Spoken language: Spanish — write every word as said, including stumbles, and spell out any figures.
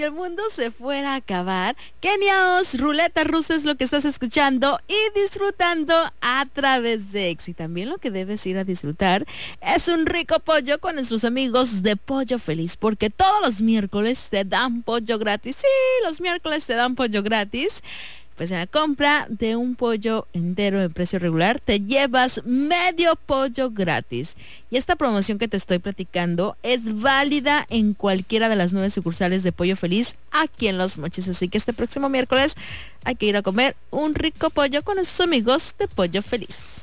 si el mundo se fuera a acabar. Keniaos, ruleta rusa es lo que estás escuchando y disfrutando a través de X. Y también lo que debes ir a disfrutar es un rico pollo con nuestros amigos de Pollo Feliz, porque todos los miércoles te dan pollo gratis. Sí, los miércoles te dan pollo gratis. Pues en la compra de un pollo entero en precio regular te llevas medio pollo gratis. Y esta promoción que te estoy platicando es válida en cualquiera de las nueve sucursales de Pollo Feliz aquí en Los Mochis. Así que este próximo miércoles hay que ir a comer un rico pollo con nuestros amigos de Pollo Feliz.